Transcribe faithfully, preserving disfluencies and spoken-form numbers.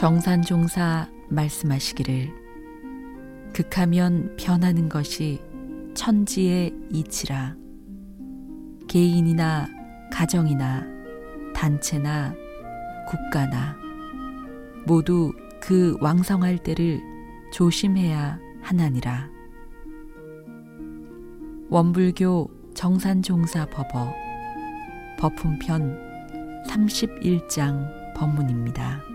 정산종사 말씀하시기를 극하면 변하는 것이 천지의 이치라. 개인이나 가정이나 단체나 국가나 모두 그 왕성할 때를 조심해야 하나니라. 원불교 정산종사 법어 법훈편 삼십일 장 법문입니다.